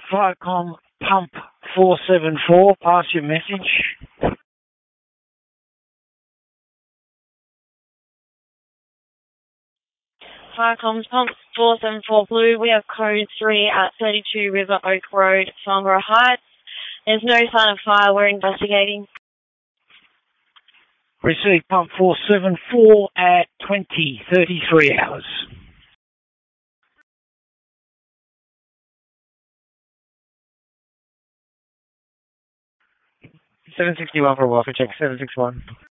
Firecom Pump 474, pass your message. Firecom's Pump 474 Blue, we have code 3 at 32 River Oak Road, Farnborough Heights. There's no sign of fire, we're investigating. Receive Pump 474 at 20:33 hours. 761 for a walker check, 761.